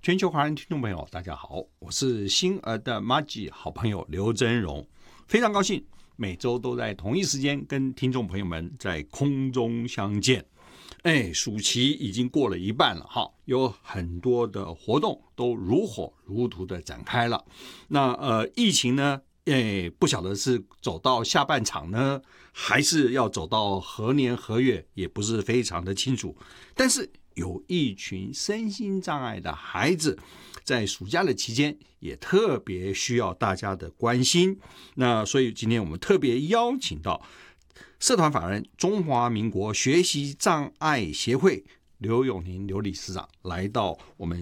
全球华人听众朋友，大家好，我是星儿的麻吉好朋友刘真荣，非常高兴每周都在同一时间跟听众朋友们在空中相见。暑期已经过了一半了哈，有很多的活动都如火如荼的展开了。那疫情呢，不晓得是走到下半场呢，还是要走到何年何月，也不是非常的清楚。但是有一群身心障碍的孩子在暑假的期间也特别需要大家的关心，那所以今天我们特别邀请到社团法人中华民国学习障碍协会刘永宁刘理事长来到我们